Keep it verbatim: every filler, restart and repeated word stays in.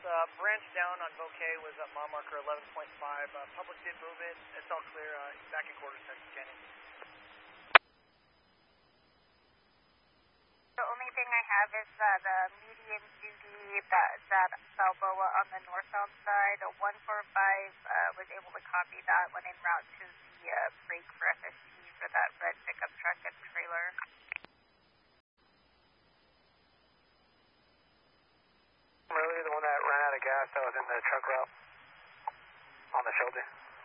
Uh, branch down on Bouquet was at mile marker eleven point five. Uh, public did move it. It's all clear. Uh, back in quarters, Texas Canyon. The only thing I have is uh, the medium duty that's at Balboa on the northbound side. A one four five uh, was able to copy that when en route to the uh, break for F S T for that red pickup truck and trailer. Really, the one that ran out of gas that was in the truck route on the shoulder.